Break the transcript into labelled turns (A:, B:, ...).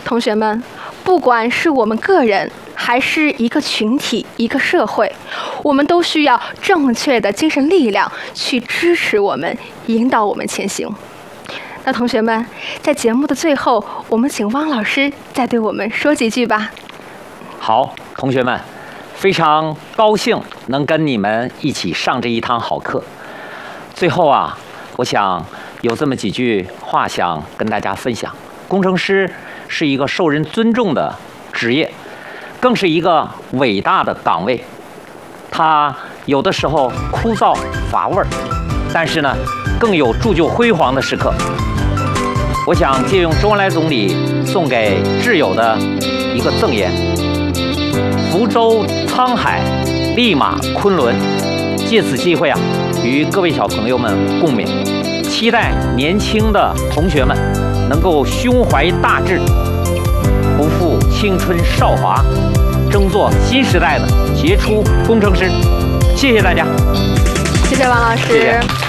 A: 同学们，不管是我们个人，还是一个群体、一个社会，我们都需要正确的精神力量去支持我们、引导我们前行。那同学们，在节目的最后，我们请汪老师再对我们说几句吧。
B: 好，同学们，非常高兴能跟你们一起上这一堂好课。最后啊，我想有这么几句话想跟大家分享。工程师是一个受人尊重的职业，更是一个伟大的岗位。它有的时候枯燥乏味儿，但是呢，更有铸就辉煌的时刻。我想借用周恩来总理送给挚友的一个赠言：福州、沧海、立马、昆仑。借此机会啊，与各位小朋友们共勉，期待年轻的同学们能够胸怀大志，不负青春少华，争做新时代的杰出工程师。谢谢大家。
A: 谢谢王老师。
B: 谢谢。